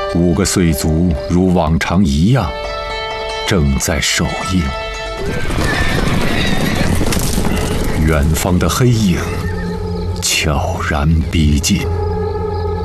5个岁族如往常一样，正在守夜。远方的黑影悄然逼近。